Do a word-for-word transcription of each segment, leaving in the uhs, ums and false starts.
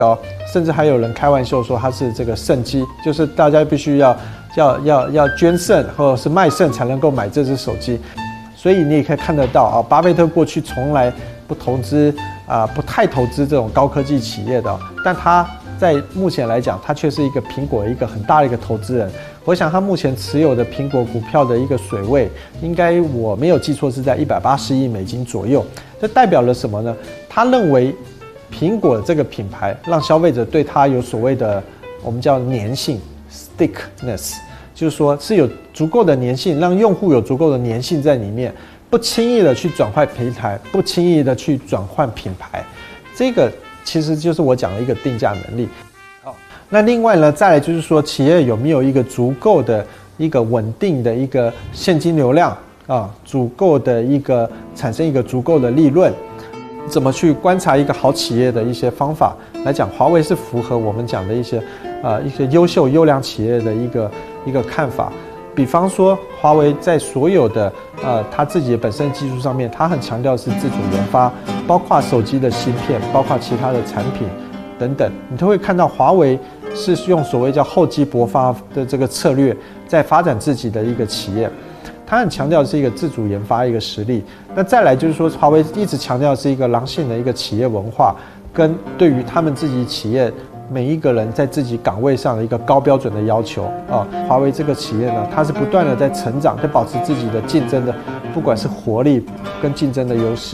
高，甚至还有人开玩笑说它是这个肾机，就是大家必须要要要要捐肾或者是卖肾才能够买这只手机。所以你也可以看得到啊，巴菲特过去从来不投资啊，不太投资这种高科技企业的，但他在目前来讲，他却是一个苹果一个很大的一个投资人。我想他目前持有的苹果股票的一个水位，应该我没有记错是在一百八十亿美金左右。这代表了什么呢？他认为苹果这个品牌让消费者对它有所谓的我们叫粘性 （stickness）， 就是说是有足够的粘性，让用户有足够的粘性在里面，不轻易的去转换平台，不轻易的去转换品牌。这个其实就是我讲的一个定价能力。好，那另外呢，再来就是说，企业有没有一个足够的一个稳定的一个现金流量啊，足够的一个产生一个足够的利润？怎么去观察一个好企业的一些方法来讲，华为是符合我们讲的一些呃一些优秀优良企业的一个一个看法。比方说，华为在所有的呃它自己本身技术上面，它很强调是自主研发，包括手机的芯片，包括其他的产品等等，你都会看到华为是用所谓叫厚积薄发的这个策略，在发展自己的一个企业。它很强调的是一个自主研发一个实力。那再来就是说，华为一直强调的是一个狼性的一个企业文化，跟对于他们自己企业每一个人在自己岗位上的一个高标准的要求啊。华为这个企业呢，它是不断的在成长，在保持自己的竞争的，不管是活力跟竞争的优势。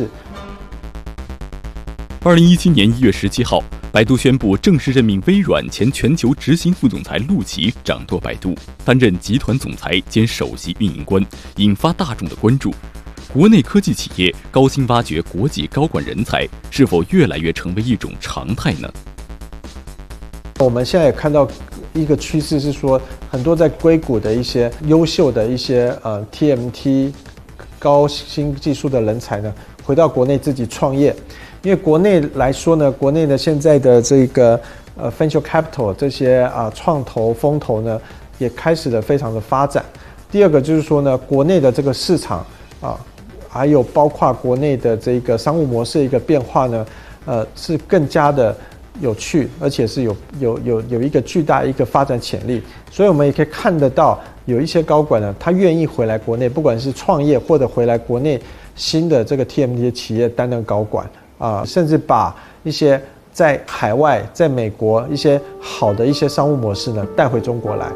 二零一七年一月十七号，百度宣布正式任命微软前全球执行副总裁陆琪掌舵百度，担任集团总裁兼首席运营官，引发大众的关注。国内科技企业高薪挖掘国际高管人才，是否越来越成为一种常态呢？ 我们现在也看到一个趋势是说，很多在硅谷的一些优秀的一些呃 T M T 高新技术的人才呢，回到国内自己创业。因为国内来说呢，国内的现在的这个呃 venture capital 这些啊创投风投呢，也开始了非常的发展。第二个就是说呢，国内的这个市场啊，还有包括国内的这个商务模式的一个变化呢，呃，是更加的有趣，而且是有有有有一个巨大一个发展潜力。所以我们也可以看得到，有一些高管呢，他愿意回来国内，不管是创业或者回来国内新的这个 T M T 的企业担任高管。啊，甚至把一些在海外、在美国一些好的一些商务模式呢带回中国来。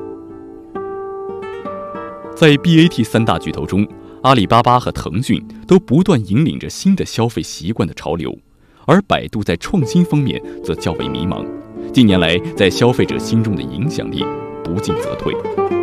在 B A T 三大巨头中，阿里巴巴和腾讯都不断引领着新的消费习惯的潮流，而百度在创新方面则较为迷茫，近年来在消费者心中的影响力不进则退。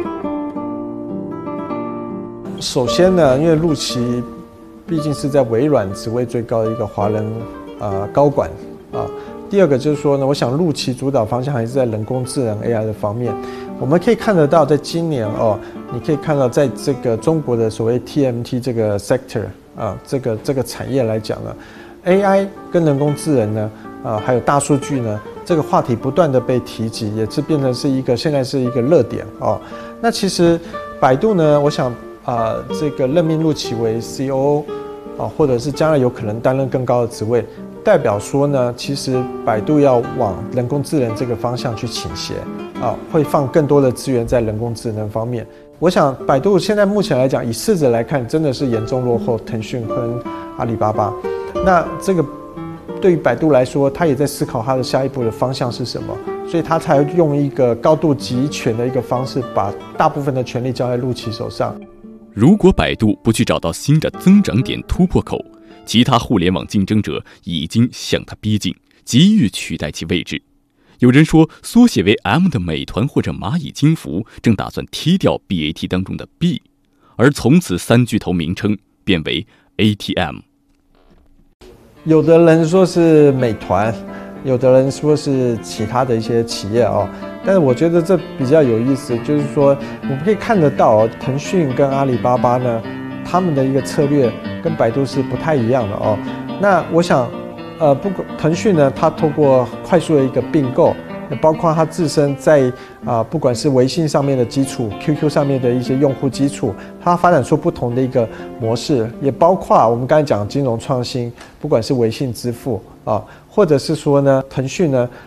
首先呢，因为陆琪毕竟是在微软职位最高的一个华人呃高管啊。第二个就是说呢，我想陆琪主导方向还是在人工智能 A I 的方面。我们可以看得到，在今年哦，你可以看到在这个中国的所谓 T M T 这个 sector 啊，这个这个产业来讲呢 ，A I 跟人工智能呢，啊还有大数据呢，这个话题不断的被提及，也是变成是一个现在是一个热点哦。那其实百度呢，我想。啊、呃，这个任命陆琪为 C O O 啊，或者是将来有可能担任更高的职位，代表说呢，其实百度要往人工智能这个方向去倾斜啊，会放更多的资源在人工智能方面。我想百度现在目前来讲，以市值来看，真的是严重落后腾讯跟阿里巴巴。那这个对于百度来说，他也在思考他的下一步的方向是什么，所以他才用一个高度集权的一个方式，把大部分的权力交在陆琪手上。 如果百度不去找到新的增长点突破口，其他互联网竞争者已经向它逼近，急于取代其位置。有人说，缩写为 M 的美团或者蚂蚁金服正打算踢掉 B A T 当中的 B， 而从此三巨头名称变为 A T M。 有的人说是美团，有的人说是其他的一些企业哦。但是我觉得这比较有意思，就是说我们可以看得到哦，腾讯跟阿里巴巴呢，他们的一个策略跟百度是不太一样的哦。那我想，呃，不过腾讯呢，它透过快速的一个并购，包括它自身在啊、呃，不管是微信上面的基础 ，Q Q 上面的一些用户基础，它发展出不同的一个模式，也包括我们刚才讲的金融创新，不管是微信支付啊、 啊，或者是说呢，腾讯呢